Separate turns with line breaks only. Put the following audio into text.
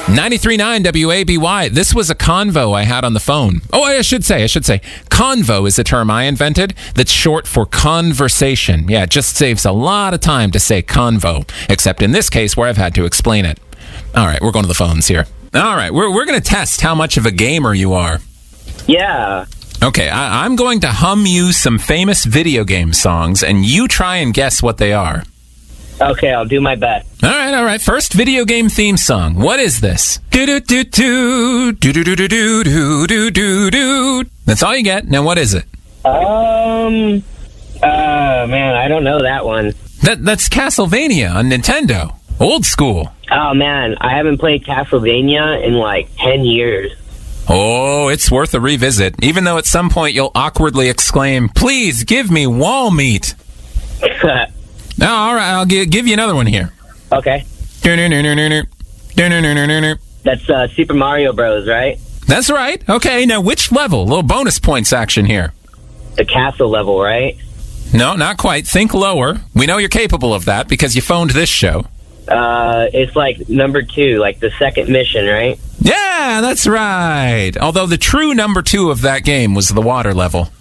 93.9 WABY. This was a convo I had on the phone. Oh, I should say. Convo is a term I invented that's short for conversation. Yeah, it just saves a lot of time to say convo, except in this case where I've had to explain it. All right, we're going to the phones here. All right, we're going to test how much of a gamer you are.
Yeah.
Okay, I'm going to hum you some famous video game songs, and you try and guess what they are.
Okay, I'll do my best.
All right. First video game theme song. What is this? Do-do-do-do, do-do-do-do-do-do-do-do. That's all you get. Now, what is it?
Man, I don't know that one.
That's Castlevania on Nintendo. Old school.
Oh, man, I haven't played Castlevania in like 10 years.
Oh, it's worth a revisit, even though at some point you'll awkwardly exclaim, "Please give me wall meat." No, all right, I'll give you another one here.
Okay. That's Super Mario Bros., right?
That's right. Okay, now which level? A little bonus points action here.
The castle level, right?
No, not quite. Think lower. We know you're capable of that because you phoned this show.
It's like number 2, like the second mission, right?
Yeah, that's right. Although the true number 2 of that game was the water level.